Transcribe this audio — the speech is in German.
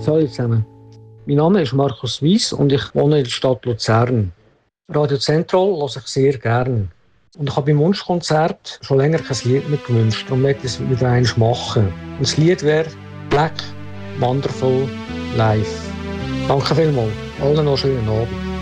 Hallo zusammen. Mein Name ist Markus Weiss und ich wohne in der Stadt Luzern. Radio Zentral höre ich sehr gern. Und ich habe beim Wunschkonzert schon länger kein Lied mehr gewünscht und möchte es wieder einmal machen. Und das Lied wäre Black Wonderful Life. Danke vielmals. Allen noch einen schönen Abend.